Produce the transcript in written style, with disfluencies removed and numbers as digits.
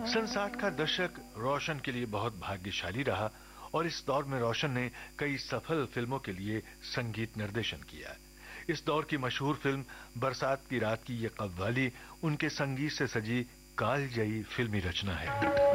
सन 60 का दशक रोशन के लिए बहुत भाग्यशाली रहा और इस दौर में रोशन ने कई सफल फिल्मों के लिए संगीत निर्देशन किया। इस दौर की मशहूर फिल्म बरसात की रात की ये कव्वाली उनके संगीत से सजी कालजयी फिल्मी रचना है।